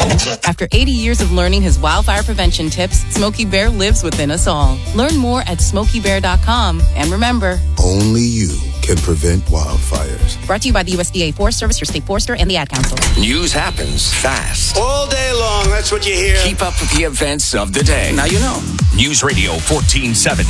After 80 years of learning his wildfire prevention tips, Smokey Bear lives within us all. Learn more at SmokeyBear.com. And remember, only you can prevent wildfires. Brought to you by the USDA Forest Service, your state forester, and the Ad Council. News happens fast. All day long, that's what you hear. Keep up with the events of the day. Now you know. News Radio 1470,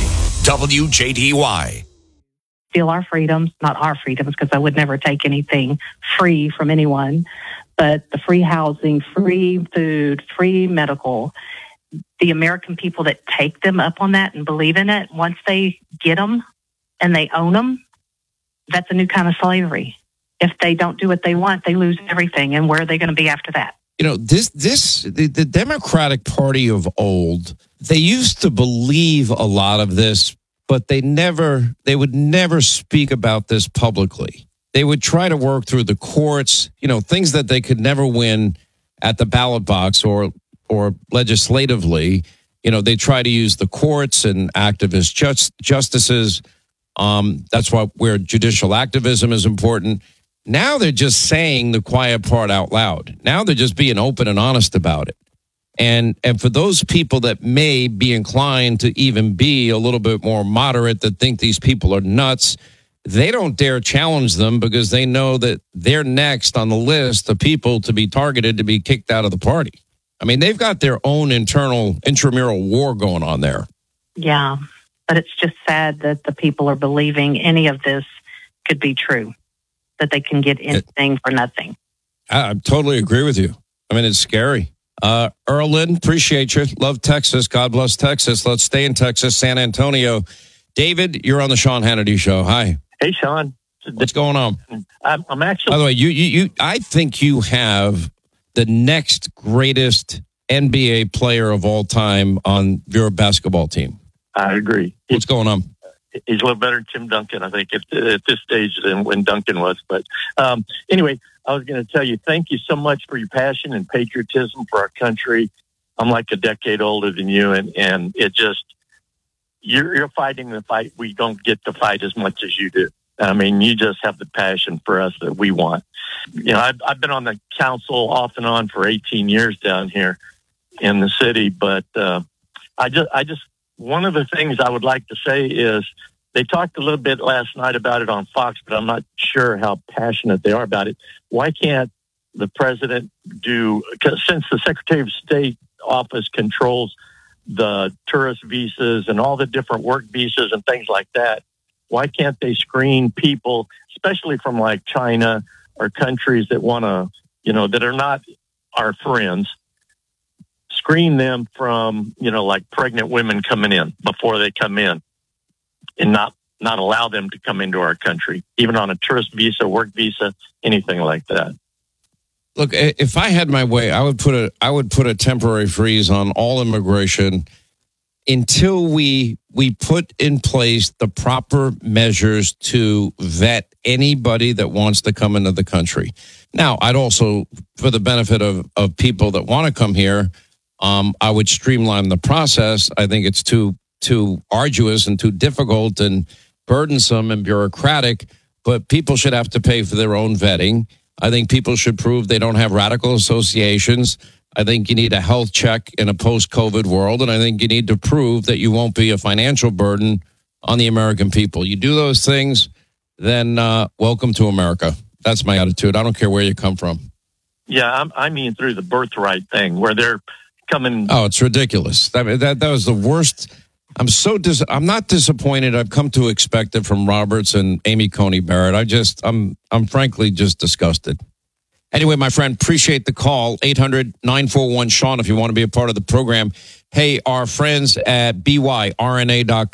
WJDY. Steal our freedoms, not our freedoms, because I would never take anything free from anyone, but the free housing, free food, free medical. The American people that take them up on that and believe in it, once they get them and they own them, that's a new kind of slavery. If they don't do what they want, they lose everything. And where are they going to be after that? You know, the Democratic Party of old, they used to believe a lot of this, but they would never speak about this publicly. They would try to work through the courts, you know, things that they could never win at the ballot box or legislatively. You know, they try to use the courts and activist justices. That's where judicial activism is important. Now they're just saying the quiet part out loud. Now they're just being open and honest about it. And for those people that may be inclined to even be a little bit more moderate, that think these people are nuts, they don't dare challenge them because they know that they're next on the list of people to be targeted to be kicked out of the party. I mean, they've got their own intramural war going on there. Yeah, but it's just sad that the people are believing any of this could be true, that they can get anything for nothing. I totally agree with you. I mean, it's scary. Erlyn, appreciate you. Love Texas. God bless Texas. Let's stay in Texas, San Antonio. David, you're on the Sean Hannity Show. Hi. Hey, Sean. What's going on? I'm actually... By the way, I think you have the next greatest NBA player of all time on your basketball team. I agree. What's going on? He's a little better than Tim Duncan, I think, at this stage than when Duncan was. But anyway, I was going to tell you, thank you so much for your passion and patriotism for our country. I'm like a decade older than you, and it just, you're fighting the fight we don't get to fight as much as you do. I mean, you just have the passion for us that we want. You know, I've been on the council off and on for 18 years down here in the city, but I just one of the things I would like to say is they talked a little bit last night about it on Fox, but I'm not sure how passionate they are about it. Why can't the president since the Secretary of State office controls the tourist visas and all the different work visas and things like that, why can't they screen people, especially from like China or countries that want to, you know, that are not our friends, screen them from, you know, like pregnant women coming in before they come in and not allow them to come into our country, even on a tourist visa, work visa, anything like that. Look, if I had my way, I would put a temporary freeze on all immigration until we put in place the proper measures to vet anybody that wants to come into the country. Now, I'd also, for the benefit of people that want to come here, I would streamline the process. I think it's too arduous and too difficult and burdensome and bureaucratic, but people should have to pay for their own vetting. I think people should prove they don't have radical associations. I think you need a health check in a post-COVID world, and I think you need to prove that you won't be a financial burden on the American people. You do those things, then welcome to America. That's my attitude. I don't care where you come from. Yeah, I mean through the birthright thing where they're coming. Oh, it's ridiculous. That was the worst. I'm not disappointed. I've come to expect it from Roberts and Amy Coney Barrett. I'm frankly just disgusted. Anyway, my friend, appreciate the call. 800-941-SEAN if you want to be a part of the program. Hey, our friends at byrna.com